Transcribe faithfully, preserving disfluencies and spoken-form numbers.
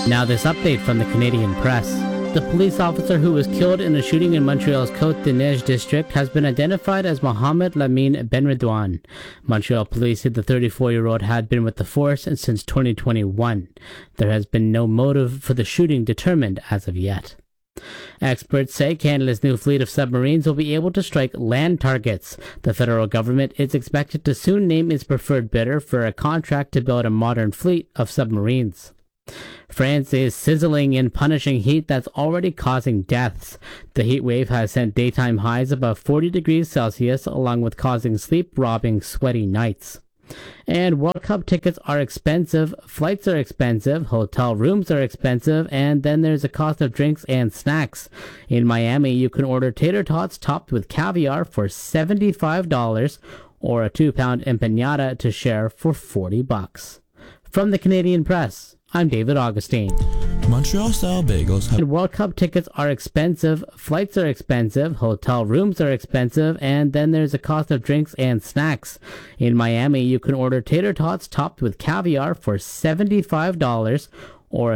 Now this update from the Canadian Press. The police officer who was killed in a shooting in Montreal's Côte-des-Neiges district has been identified as Mohamed Lamine Benredouane. Montreal police said the thirty-four-year-old had been with the force since twenty twenty-one. There has been no motive for the shooting determined as of yet. Experts say Canada's new fleet of submarines will be able to strike land targets. The federal government is expected to soon name its preferred bidder for a contract to build a modern fleet of submarines. France is sizzling in punishing heat that's already causing deaths. The heat wave has sent daytime highs above forty degrees Celsius, along with causing sleep-robbing, sweaty nights. And World Cup tickets are expensive, flights are expensive, hotel rooms are expensive, and then there's a cost of drinks and snacks. In Miami, you can order tater tots topped with caviar for seventy-five dollars or a two-pound empanada to share for forty bucks. From the Canadian Press, I'm David Augustine. Montreal-style bagels have... World Cup tickets are expensive, flights are expensive, hotel rooms are expensive, and then there's a cost of drinks and snacks. In Miami, you can order tater tots topped with caviar for seventy-five dollars or a